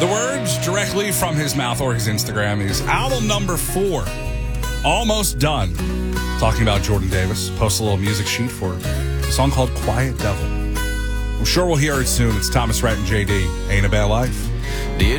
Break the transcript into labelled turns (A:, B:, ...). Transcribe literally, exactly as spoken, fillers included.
A: The words directly from his mouth or his Instagram is album number four, almost done. Talking about Jordan Davis. Post a little music sheet for a song called Quiet Devil. I'm sure we'll hear it soon. It's Thomas Rhett and J D. Ain't a Bad Life.